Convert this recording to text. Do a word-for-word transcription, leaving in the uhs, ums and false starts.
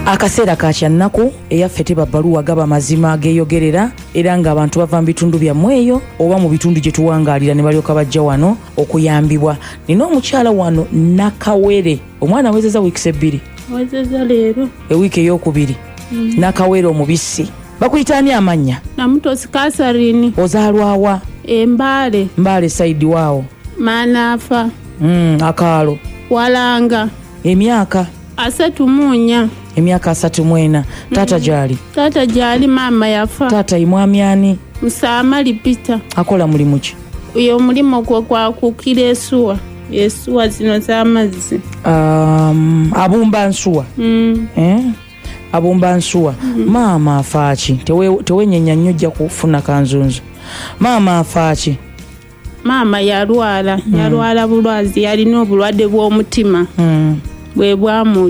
Akaseera ka kyannaku eyaffe teba bbaluwa gaba mazima ageeyogerera era ng'abantu bava mu bitundu byammwe eyo oba mu bitundu gye tuwangaalira ne balyoka bajja wano okuyambibwa. Nina omukyala wano Nakawere, omwana awezeza wiikisi ebbiri. Awezeza leero. Ewiiki ey'okubiri. Mm. Nakawere omubisi. Bakuyitaani amannya? Namutosi Kasarini. Ozaalwawa? Embaale. Mbaale saidi waawo. Manaafa. Mm, Akaalo. Walanga. Emyaka? Asatu munya. Emyaka asatu mwena. Tata gyali? Tata gyali maama yafa. Tata imwami ani? Musaama Lipita. Akola mulimu ki? Oyo omulimu gwe gwa kukira ensuwa. Ensuwa zino z'amazzi. Um, abumba nsuwa. Mm. Eh? Abumba nsuwa. Mm. Maama afaaki. Tewe tewenyenya nnyo ojja kufuna kanzunzu. Maama afaaki. Maama yalwala. Mm. Yalwala bulwazi, yalina obulwadde bw'omutima. Mm. Bwe bwamu